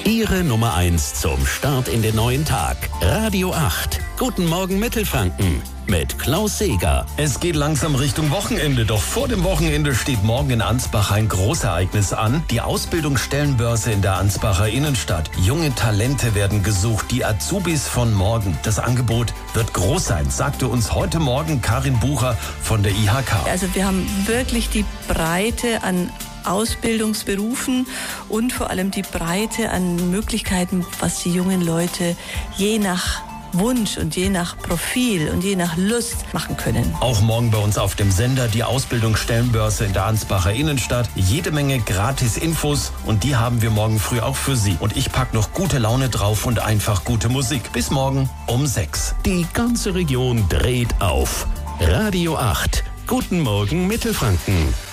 Ihre Nummer 1 zum Start in den neuen Tag. Radio 8. Guten Morgen Mittelfranken. Mit Klaus Seeger. Es geht langsam Richtung Wochenende, doch vor dem Wochenende steht morgen in Ansbach ein Großereignis an. Die Ausbildungsstellenbörse in der Ansbacher Innenstadt. Junge Talente werden gesucht, die Azubis von morgen. Das Angebot wird groß sein, sagte uns heute Morgen Karin Bucher von der IHK. Also wir haben wirklich die Breite an Ausbildungsberufen und vor allem die Breite an Möglichkeiten, was die jungen Leute je nach Wunsch und je nach Profil und je nach Lust machen können. Auch morgen bei uns auf dem Sender die Ausbildungsstellenbörse in der Ansbacher Innenstadt. Jede Menge Gratis-Infos und die haben wir morgen früh auch für Sie. Und ich pack noch gute Laune drauf und einfach gute Musik. Bis morgen um 6. Die ganze Region dreht auf. Radio 8. Guten Morgen Mittelfranken.